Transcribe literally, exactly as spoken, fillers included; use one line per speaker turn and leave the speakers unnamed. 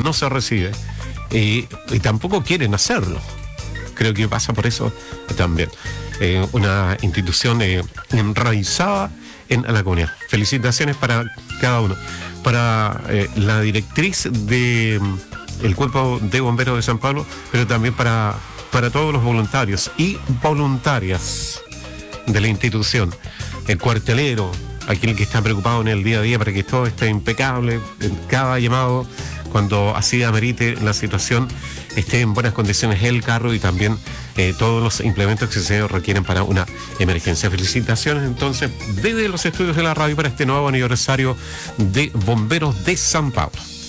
no se recibe eh, y tampoco quieren hacerlo. Creo que pasa por eso también. Eh, una institución eh, enraizada en la comunidad. Felicitaciones para cada uno. Para eh, la directriz de mm, el Cuerpo de Bomberos de San Pablo, pero también para, para todos los voluntarios y voluntarias de la institución. El cuartelero, aquel que está preocupado en el día a día para que todo esté impecable, en cada llamado, cuando así amerite la situación, esté en buenas condiciones el carro y también eh, todos los implementos que se requieren para una emergencia. Felicitaciones entonces desde los estudios de la radio para este nuevo aniversario de Bomberos de San Pablo.